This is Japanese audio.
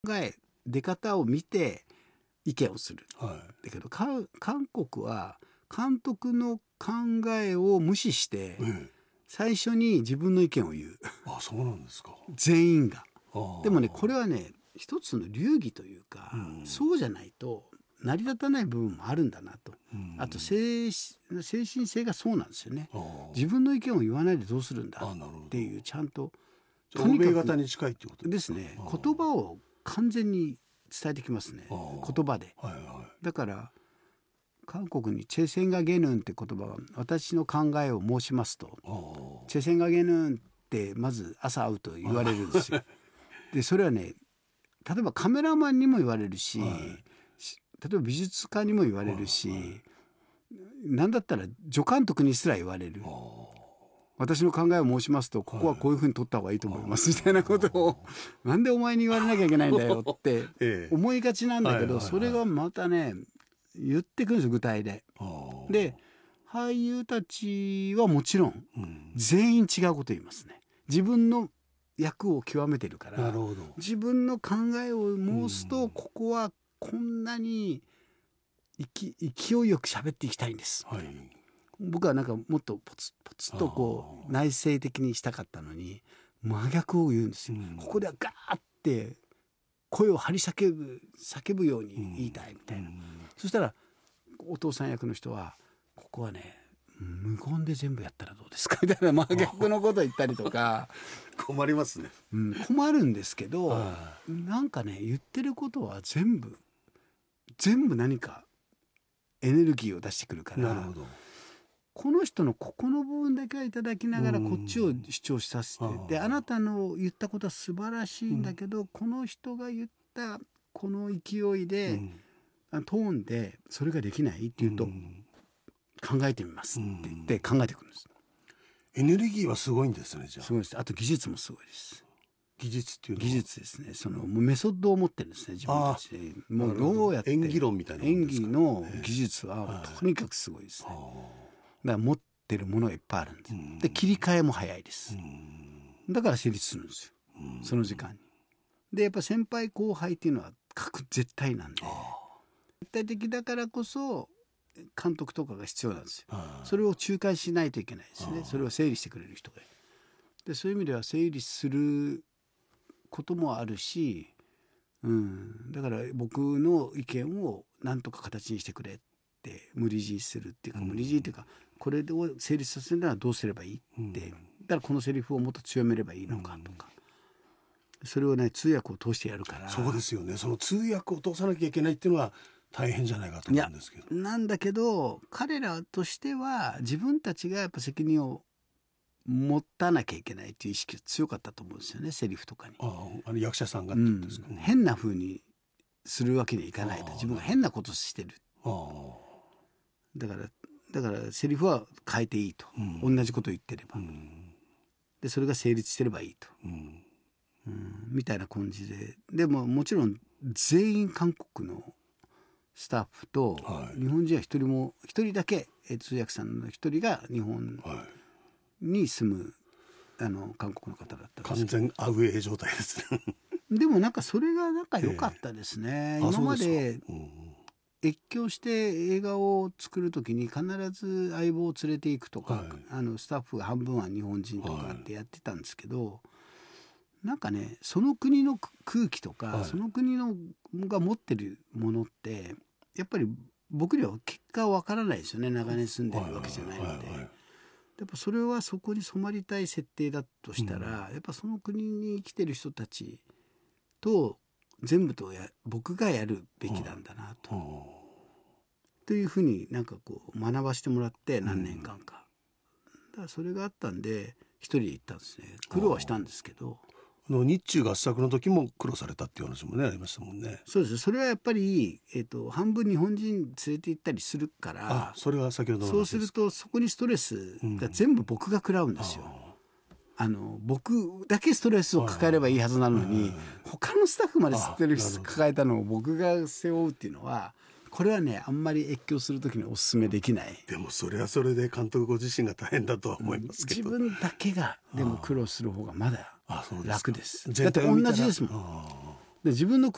え出方を見て意見をする、 はい、 だけど韓国は監督の考えを無視して最初に自分の意見を言う。 あ、そうなんですか。 全員が。でもね、これははね一つの流儀というか、そうじゃないと成り立たない部分もあるんだなと、あと精神性がそうなんですよね。自分の意見を言わないでどうするんだっていう、ちゃんと欧米型に近いってことですね。言葉を完全に伝えてきますね、言葉で、 はいはい、 だから韓国にチェセンガゲヌンって言葉は私の考えを申しますと、チェセンガゲヌンってまず朝会うと言われるんですよ。でそれはね、例えばカメラマンにも言われるし、例えば美術家にも言われるし、なんだったら助監督にすら言われる。私の考えを申しますと、ここはこういうふうに撮った方がいいと思いますみたいなことをなんでお前に言われなきゃいけないんだよって思いがちなんだけど、それがまたね言ってくるんですよ、具体で。で俳優たちはもちろん全員違うこと言いますね。自分の役を極めてるから、自分の考えを申すと、ここはこんなに勢いよく喋っていきたいんです、僕はなんかもっとポツポツとこう内省的にしたかったのに真逆を言うんですよ、ここではガーって声を張り叫ぶように言いたいみたいな、そしたらお父さん役の人はここはね無言で全部やったらどうですかみたいな真逆のことを言ったりとか困りますね、 困るんですけど、なんかね言ってることは全部何かエネルギーを出してくるから、なるほど、この人のここの部分だけはいただきながらこっちを主張しさせて、であなたの言ったことは素晴らしいんだけど、この人が言ったこの勢いで、トーンでそれができないって言うと、考えてみますって言って考えてくるんです。 エネルギーはすごいんですね。じゃあすごいです。あと技術もすごいです。 技術っていうのは技術ですね。そのもうメソッドを持ってるんですね、自分たちで。もうどうやって演技論みたいな演技の技術はとにかくすごいですね。だから持ってるものがいっぱいあるんです。で切り替えも早いです。だから成立するんですよ、その時間に。でやっぱ先輩後輩っていうのは絶対なんで、絶対的だからこそ監督とかが必要なんですよ。それを仲介しないといけないですね。それを整理してくれる人が。でそういう意味では整理することもあるし、だから僕の意見をなんとか形にしてくれって無理強いするっていうか、無理強いっていうか、これを成立させるならどうすればいいって、だからこのセリフをもっと強めればいいのかとか、それをね通訳を通してやるから。 そうですよね。その通訳を通さなきゃいけないっていうのは大変じゃないかと思うんですけど。 なんだけど彼らとしては自分たちがやっぱ責任を持たなきゃいけないという意識が強かったと思うんですよね、セリフとかに。 あの役者さんがってことですか、 変な風にするわけにはいかないと。自分が変なことしてる。だからセリフは変えていいと、同じことを言ってれば、でそれが成立してればいいと、みたいな感じで。でももちろん全員韓国のスタッフと、日本人は一人だけ通訳さんの一人が日本に住む韓国の方だったんですけど、 完全アウェー状態ですねでもなんかそれがなんか良かったですね、今まで越境して映画を作る時に必ず相棒を連れていくとか、スタッフが半分は日本人とかってやってたんですけど、なんかねその国の空気とか、その国のが持ってるものってやっぱり僕には結果は分からないですよね、長年住んでるわけじゃないので。やっぱそれはそこに染まりたい設定だとしたら、やっぱその国に生きてる人たちと全部と僕がやるべきなんだなというふうになんかこう学ばせてもらって、何年間か、だからそれがあったんで一人で行ったんですね。苦労はしたんですけど、 日中合作の時も苦労されたっていう話もねありましたもんね。 そうです。それはやっぱり、半分日本人連れて行ったりするから、 それは先ほどの話です。 そうするとそこにストレスが全部僕が食らうんですよ。僕だけストレスを抱えればいいはずなのに、他のスタッフまでストレス抱えたのを僕が背負うっていうのは、これはねあんまり越境する時にお勧めできない。 でもそれはそれで監督ご自身が大変だとは思いますけど、 自分だけがでも苦労する方がまだ楽です。 だって同じですもん。で自分の